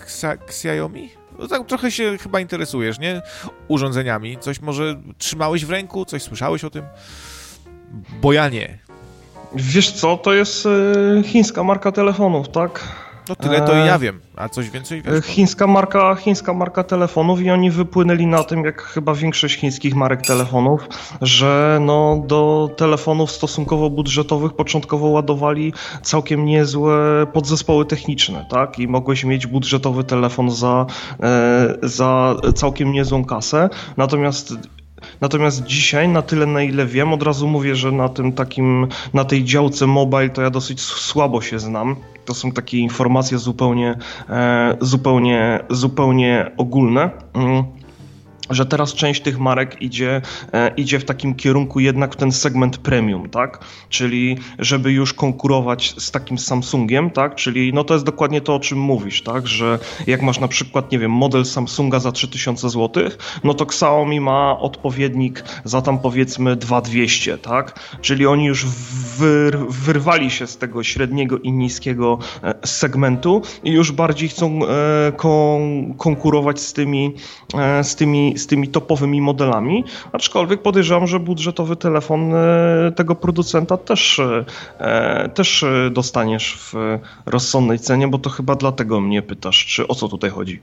Xiaomi? No tak trochę się chyba interesujesz, nie? Urządzeniami. Coś może trzymałeś w ręku? Coś słyszałeś o tym? Bo ja nie.
Wiesz co, to jest y, chińska marka telefonów, tak?
No tyle to i ja wiem, a coś więcej wiesz?
Chińska marka, chińska marka telefonów i oni wypłynęli na tym, jak chyba większość chińskich marek telefonów, że no do telefonów stosunkowo budżetowych początkowo ładowali całkiem niezłe podzespoły techniczne, tak? I mogłeś mieć budżetowy telefon za, e, za całkiem niezłą kasę, natomiast Natomiast dzisiaj, na tyle na ile wiem, od razu mówię, że na tym takim, na tej działce mobile to ja dosyć słabo się znam. To są takie informacje zupełnie, e, zupełnie, zupełnie ogólne. Mm. Że teraz część tych marek idzie, e, idzie w takim kierunku jednak w ten segment premium, tak? Czyli żeby już konkurować z takim Samsungiem, tak? Czyli no to jest dokładnie to, o czym mówisz, tak? Że jak masz na przykład, nie wiem, model Samsunga za trzy tysiące złotych, no to Xiaomi ma odpowiednik za tam powiedzmy dwa tysiące dwieście, tak? Czyli oni już wyr- wyrwali się z tego średniego i niskiego e, segmentu i już bardziej chcą e, kon- konkurować z tymi, e, z tymi z tymi topowymi modelami, aczkolwiek podejrzewam, że budżetowy telefon tego producenta też, też dostaniesz w rozsądnej cenie, bo to chyba dlatego mnie pytasz, czy o co tutaj chodzi.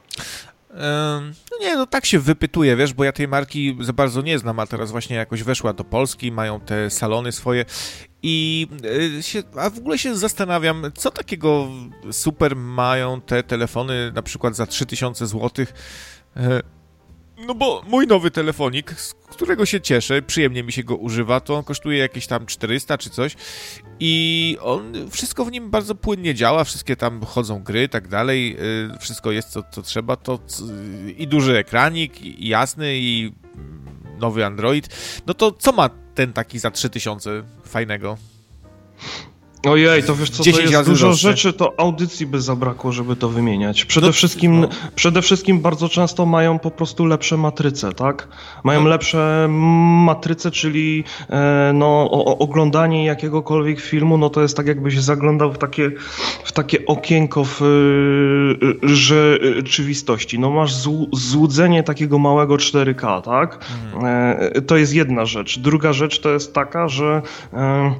No nie, no tak się wypytuje, wiesz, bo ja tej marki za bardzo nie znam, a teraz właśnie jakoś weszła do Polski, mają te salony swoje i się, a w ogóle się zastanawiam, co takiego super mają te telefony na przykład za trzy tysiące złotych. No bo mój nowy telefonik, z którego się cieszę, przyjemnie mi się go używa, to on kosztuje jakieś tam czterysta czy coś i on, wszystko w nim bardzo płynnie działa, wszystkie tam chodzą gry i tak dalej, wszystko jest co, co trzeba, to i duży ekranik, i jasny, i nowy Android. No to co ma ten taki za trzy tysiące fajnego?
Ojej, to wiesz co, to jest dużo rzeczy, to audycji by zabrakło, żeby to wymieniać. Przede, no, wszystkim, no. przede wszystkim bardzo często mają po prostu lepsze matryce, tak? Mają no. lepsze matryce, czyli e, no, o, oglądanie jakiegokolwiek filmu, no to jest tak jakbyś zaglądał w takie, w takie okienko w y, rzeczywistości. No masz zł, złudzenie takiego małego cztery K, tak? Mhm. E, to jest jedna rzecz. Druga rzecz to jest taka, że e,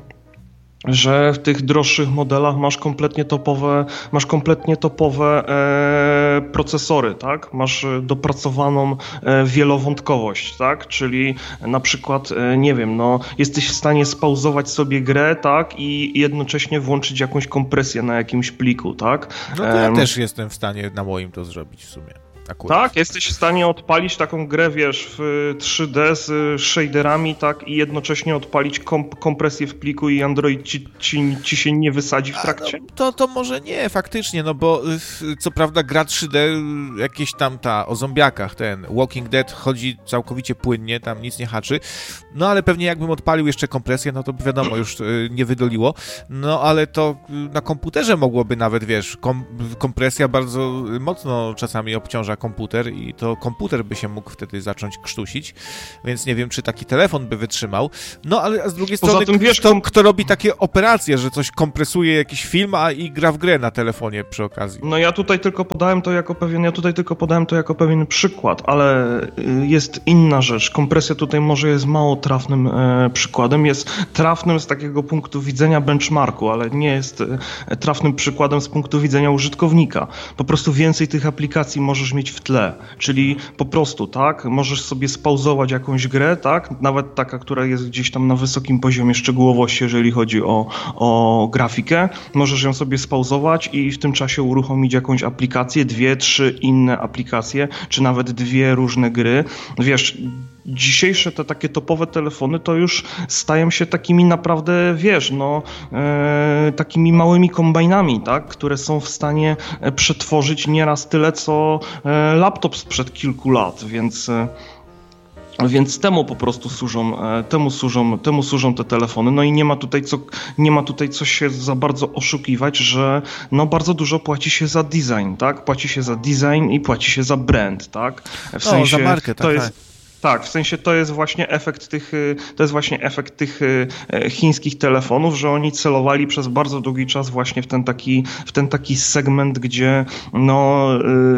że w tych droższych modelach masz kompletnie topowe, masz kompletnie topowe e, procesory, tak? Masz dopracowaną e, wielowątkowość, tak? Czyli na przykład, e, nie wiem, no, jesteś w stanie spauzować sobie grę, tak? I jednocześnie włączyć jakąś kompresję na jakimś pliku, tak?
No to ja e, też jestem w stanie na moim to zrobić w sumie. Akurat.
Tak, jesteś w stanie odpalić taką grę, wiesz, w trzy D z shaderami, tak, i jednocześnie odpalić komp- kompresję w pliku i Android ci, ci, ci się nie wysadzi w trakcie?
No, to, to może nie, faktycznie, no bo co prawda gra trzy D, jakieś tam ta, o zombiakach, ten Walking Dead chodzi całkowicie płynnie, tam nic nie haczy, no ale pewnie jakbym odpalił jeszcze kompresję, no to wiadomo, już nie wydoliło, no ale to na komputerze mogłoby nawet, wiesz, kom- kompresja bardzo mocno czasami obciąża komputer i to komputer by się mógł wtedy zacząć krztusić, więc nie wiem, czy taki telefon by wytrzymał. No, ale z drugiej strony, tym, wiesz, kto, kom... kto robi takie operacje, że coś kompresuje jakiś film, a i gra w grę na telefonie przy okazji?
No ja tutaj tylko podałem to jako pewien, ja tutaj tylko podałem to jako pewien przykład, ale jest inna rzecz. Kompresja tutaj może jest mało trafnym e, przykładem, jest trafnym z takiego punktu widzenia benchmarku, ale nie jest e, trafnym przykładem z punktu widzenia użytkownika. Po prostu więcej tych aplikacji możesz mieć w tle, czyli po prostu, tak, możesz sobie spauzować jakąś grę, tak, nawet taka, która jest gdzieś tam na wysokim poziomie szczegółowości, jeżeli chodzi o, o grafikę, możesz ją sobie spauzować i w tym czasie uruchomić jakąś aplikację, dwie, trzy inne aplikacje, czy nawet dwie różne gry. Wiesz, dzisiejsze te takie topowe telefony to już stają się takimi naprawdę, wiesz, no e, takimi małymi kombajnami, tak, które są w stanie przetworzyć nieraz tyle, co e, laptop sprzed kilku lat, więc e, Więc temu po prostu służą, temu służą, temu służą te telefony. No i nie ma tutaj co, nie ma tutaj co się za bardzo oszukiwać, że no bardzo dużo płaci się za design, tak? Płaci się za design i płaci się za brand, tak?
W sensie, o, za markę, tak,
to jest,
tak.
Tak, w sensie to jest właśnie efekt tych, to jest właśnie efekt tych chińskich telefonów, że oni celowali przez bardzo długi czas właśnie w ten taki, w ten taki segment, gdzie no,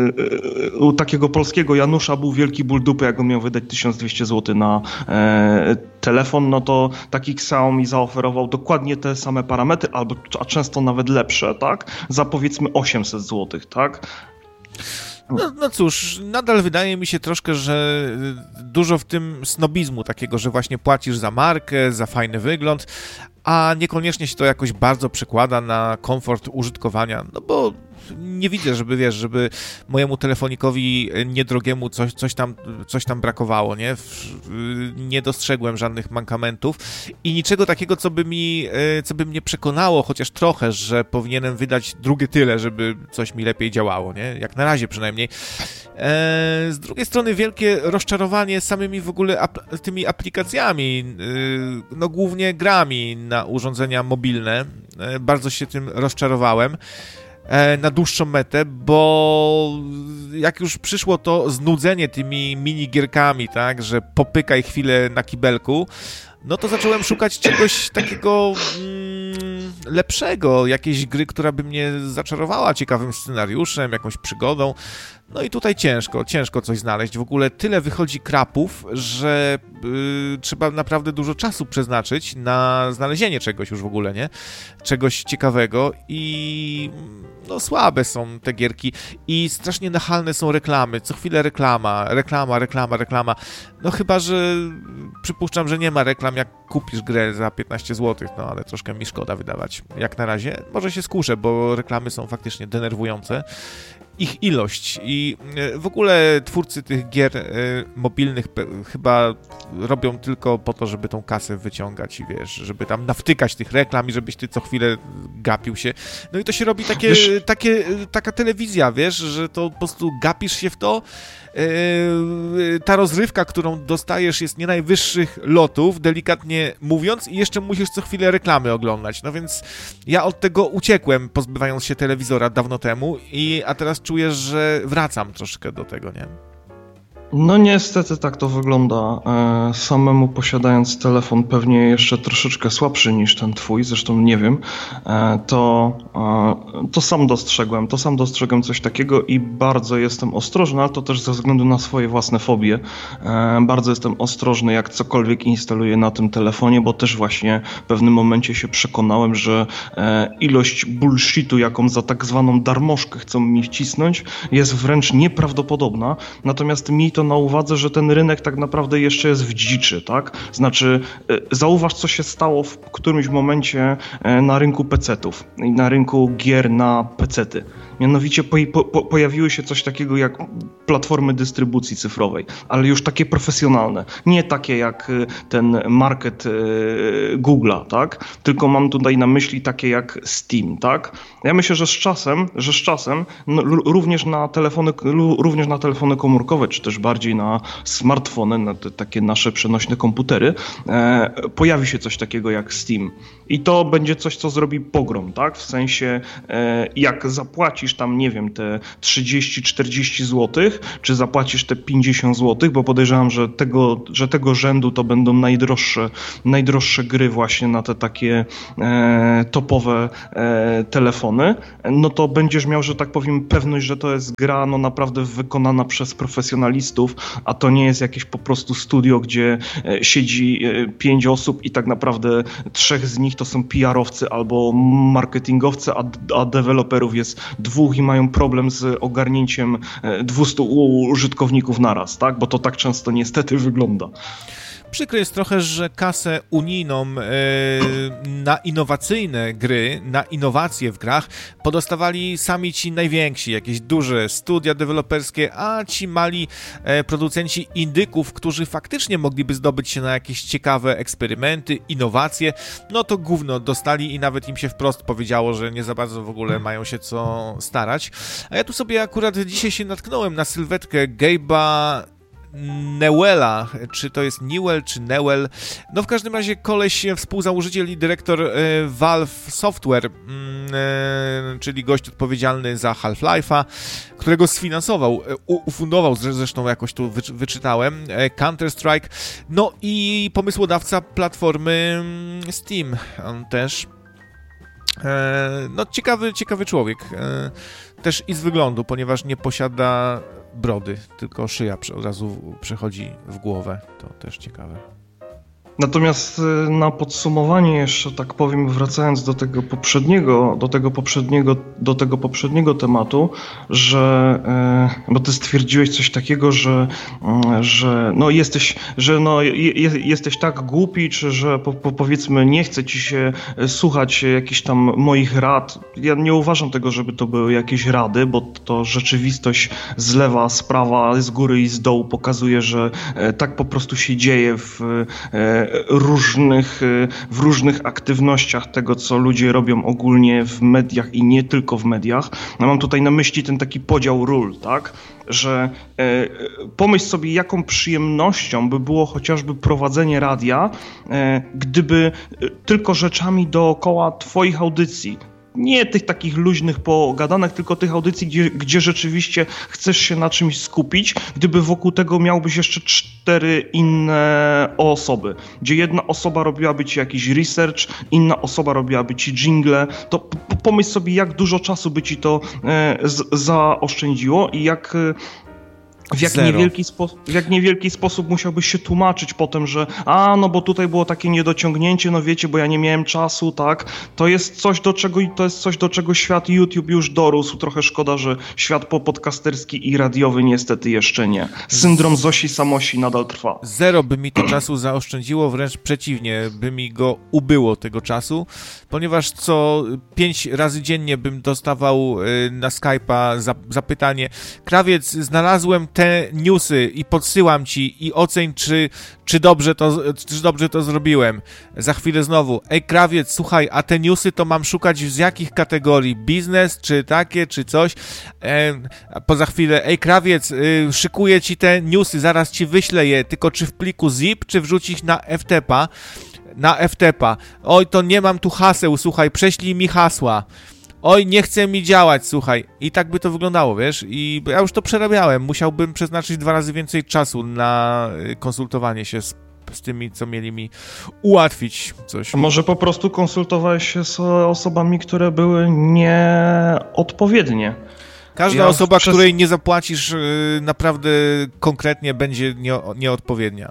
u takiego polskiego Janusza był wielki ból dupy, jak on miał wydać tysiąc dwieście złotych na e, telefon, no to taki Xiaomi zaoferował dokładnie te same parametry, albo a często nawet lepsze, tak, za powiedzmy osiemset złotych, tak.
No, no cóż, nadal wydaje mi się troszkę, że dużo w tym snobizmu takiego, że właśnie płacisz za markę, za fajny wygląd, a niekoniecznie się to jakoś bardzo przekłada na komfort użytkowania, no bo nie widzę, żeby, wiesz, żeby mojemu telefonikowi niedrogiemu coś, coś, tam, coś tam brakowało, nie? Nie dostrzegłem żadnych mankamentów i niczego takiego, co by mi, co by mnie przekonało chociaż trochę, że powinienem wydać drugie tyle, żeby coś mi lepiej działało, nie? Jak na razie przynajmniej. Z drugiej strony wielkie rozczarowanie samymi w ogóle ap- tymi aplikacjami, no głównie grami na urządzenia mobilne. Bardzo się tym rozczarowałem na dłuższą metę, bo jak już przyszło to znudzenie tymi minigierkami, tak, że popykaj chwilę na kibelku, no to zacząłem szukać czegoś takiego mm, lepszego, jakiejś gry, która by mnie zaczarowała ciekawym scenariuszem, jakąś przygodą. No i tutaj ciężko, ciężko coś znaleźć. W ogóle tyle wychodzi krapów, że yy, trzeba naprawdę dużo czasu przeznaczyć na znalezienie czegoś już w ogóle, nie? Czegoś ciekawego i no słabe są te gierki i strasznie nachalne są reklamy. Co chwilę reklama, reklama, reklama, reklama. No chyba, że przypuszczam, że nie ma reklam, jak kupisz grę za piętnaście złotych, no ale troszkę mi szkoda wydawać. Jak na razie może się skuszę, bo reklamy są faktycznie denerwujące. Ich ilość i w ogóle twórcy tych gier mobilnych chyba robią tylko po to, żeby tą kasę wyciągać i wiesz, żeby tam nawtykać tych reklam i żebyś ty co chwilę gapił się. No i to się robi takie, wiesz, takie, taka telewizja, wiesz, że to po prostu gapisz się w to. Ta rozrywka, którą dostajesz, jest nie najwyższych lotów, delikatnie mówiąc, i jeszcze musisz co chwilę reklamy oglądać. No więc ja od tego uciekłem, pozbywając się telewizora dawno temu, i a teraz czuję, że wracam troszkę do tego, nie?
No niestety tak to wygląda. E, samemu posiadając telefon pewnie jeszcze troszeczkę słabszy niż ten twój, zresztą nie wiem, e, to, e, to sam dostrzegłem, to sam dostrzegłem coś takiego i bardzo jestem ostrożny, ale to też ze względu na swoje własne fobie. E, bardzo jestem ostrożny, jak cokolwiek instaluję na tym telefonie, bo też właśnie w pewnym momencie się przekonałem, że e, ilość bullshitu, jaką za tak zwaną darmożkę chcą mi wcisnąć, jest wręcz nieprawdopodobna. Natomiast mi to na uwadze, że ten rynek tak naprawdę jeszcze jest w dziczy, tak? Znaczy, zauważ, co się stało w którymś momencie na rynku pecetów i na rynku gier na pecety. Mianowicie po, po, pojawiły się coś takiego jak platformy dystrybucji cyfrowej, ale już takie profesjonalne. Nie takie jak ten market Google'a, tak? Tylko mam tutaj na myśli takie jak Steam, tak? Ja myślę, że z czasem, że z czasem no, również na telefony, również na telefony komórkowe, czy też bardziej na smartfony, na te takie nasze przenośne komputery, e, pojawi się coś takiego jak Steam. I to będzie coś, co zrobi pogrom, tak? W sensie, e, jak zapłacisz tam, nie wiem, te trzydzieści czterdzieści złotych, czy zapłacisz te pięćdziesiąt złotych, bo podejrzewam, że tego, że tego rzędu to będą najdroższe, najdroższe gry właśnie na te takie e, topowe e, telefony, no to będziesz miał, że tak powiem, pewność, że to jest gra no naprawdę wykonana przez profesjonalistów, a to nie jest jakieś po prostu studio, gdzie e, siedzi e, pięć osób i tak naprawdę trzech z nich to są P R-owcy albo marketingowcy, a, a deweloperów jest dwóch i mają problem z ogarnięciem dwustu użytkowników naraz, tak? Bo to tak często niestety wygląda.
Przykre jest trochę, że kasę unijną yy, na innowacyjne gry, na innowacje w grach podostawali sami ci najwięksi, jakieś duże studia deweloperskie, a ci mali e, producenci indyków, którzy faktycznie mogliby zdobyć się na jakieś ciekawe eksperymenty, innowacje, no to gówno dostali i nawet im się wprost powiedziało, że nie za bardzo w ogóle mają się co starać. A ja tu sobie akurat dzisiaj się natknąłem na sylwetkę Gabe'a Newella, czy to jest Newell, czy Newell, no w każdym razie koleś, współzałożyciel i dyrektor e, Valve Software, mm, e, czyli gość odpowiedzialny za Half-Life'a, którego sfinansował, u, ufundował, zresztą jakoś tu wy, wyczytałem, e, Counter-Strike, no i pomysłodawca platformy Steam, on też. E, no ciekawy, ciekawy człowiek, e, też i z wyglądu, ponieważ nie posiada brody, tylko szyja od razu przechodzi w głowę, to też ciekawe.
Natomiast na podsumowanie jeszcze tak powiem, wracając do tego poprzedniego, do tego poprzedniego, do tego poprzedniego tematu, że, bo ty stwierdziłeś coś takiego, że, że no jesteś, że no je, jesteś tak głupi, czy że po, po, powiedzmy nie chce ci się słuchać jakichś tam moich rad. Ja nie uważam tego, żeby to były jakieś rady, bo to rzeczywistość z lewa, z prawa, z góry i z dołu pokazuje, że tak po prostu się dzieje w różnych, w różnych aktywnościach tego, co ludzie robią ogólnie w mediach i nie tylko w mediach. Ja mam tutaj na myśli ten taki podział ról, tak? Że e, pomyśl sobie, jaką przyjemnością by było chociażby prowadzenie radia, e, gdyby tylko rzeczami dookoła twoich audycji, nie tych takich luźnych pogadanek, tylko tych audycji, gdzie, gdzie rzeczywiście chcesz się na czymś skupić, gdyby wokół tego miałbyś jeszcze cztery inne osoby, gdzie jedna osoba robiłaby ci jakiś research, inna osoba robiłaby ci jingle, to p- pomyśl sobie, jak dużo czasu by ci to e, z- zaoszczędziło i jak... E, W jak, niewielki spo, w jak niewielki sposób musiałbyś się tłumaczyć potem, że a, no bo tutaj było takie niedociągnięcie, no wiecie, bo ja nie miałem czasu, tak? To jest coś, do czego, to jest coś, do czego świat YouTube już dorósł. Trochę szkoda, że świat podcasterski i radiowy niestety jeszcze nie. Syndrom Zosi Samosi nadal trwa.
Zero by mi to czasu zaoszczędziło, wręcz przeciwnie, by mi go ubyło tego czasu, ponieważ co pięć razy dziennie bym dostawał na Skype'a zapytanie: Krawiec, znalazłem te newsy i podsyłam ci i oceń, czy, czy, dobrze to, czy dobrze to zrobiłem. Za chwilę znowu: ej Krawiec, słuchaj, a te newsy to mam szukać z jakich kategorii? Biznes, czy takie, czy coś? E, a poza chwilę: ej Krawiec, y, szykuję ci te newsy, zaraz ci wyślę je, tylko czy w pliku zip, czy wrzucić na F T P-a? Na F T P-a. Oj, to nie mam tu haseł, słuchaj, prześlij mi hasła. Oj, nie chce mi działać, słuchaj. I tak by to wyglądało, wiesz? I ja już to przerabiałem. Musiałbym przeznaczyć dwa razy więcej czasu na konsultowanie się z, z tymi, co mieli mi ułatwić coś.
Może po prostu konsultowałeś się z osobami, które były nieodpowiednie.
Każda ja osoba, przez... której nie zapłacisz naprawdę konkretnie, będzie nie, nieodpowiednia.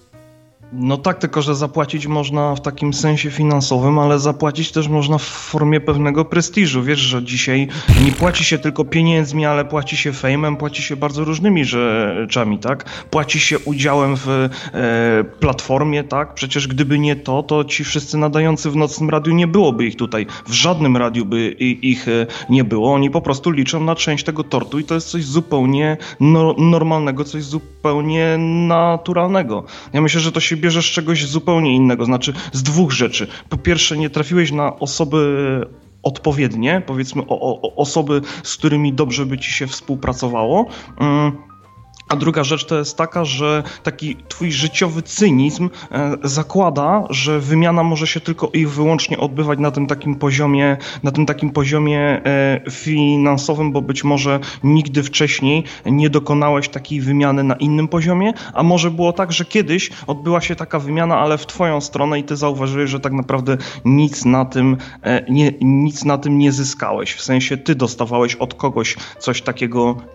No tak, tylko że zapłacić można w takim sensie finansowym, ale zapłacić też można w formie pewnego prestiżu. Wiesz, że dzisiaj nie płaci się tylko pieniędzmi, ale płaci się fejmem, płaci się bardzo różnymi rzeczami, tak? Płaci się udziałem w e, platformie, tak? Przecież gdyby nie to, to ci wszyscy nadający w nocnym radiu nie byłoby ich tutaj. W żadnym radiu by ich nie było. Oni po prostu liczą na część tego tortu i to jest coś zupełnie no, normalnego, coś zupełnie naturalnego. Ja myślę, że to się bierze z czegoś zupełnie innego, znaczy z dwóch rzeczy. Po pierwsze, nie trafiłeś na osoby odpowiednie, powiedzmy o, o, osoby, z którymi dobrze by ci się współpracowało. Mm. A druga rzecz to jest taka, że taki twój życiowy cynizm e, zakłada, że wymiana może się tylko i wyłącznie odbywać na tym takim poziomie, na tym takim poziomie e, finansowym, bo być może nigdy wcześniej nie dokonałeś takiej wymiany na innym poziomie, a może było tak, że kiedyś odbyła się taka wymiana, ale w twoją stronę i ty zauważyłeś, że tak naprawdę nic na tym, e, nie, nic na tym nie zyskałeś. W sensie ty dostawałeś od kogoś coś takiego